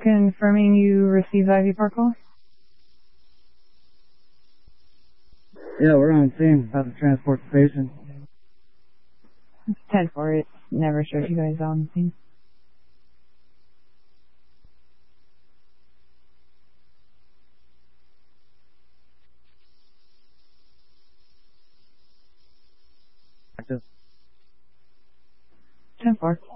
confirming you received IV call? Yeah, we're on scene about to transport the patient. It's 10-4. It never shows you guys on the scene. Just 10-4.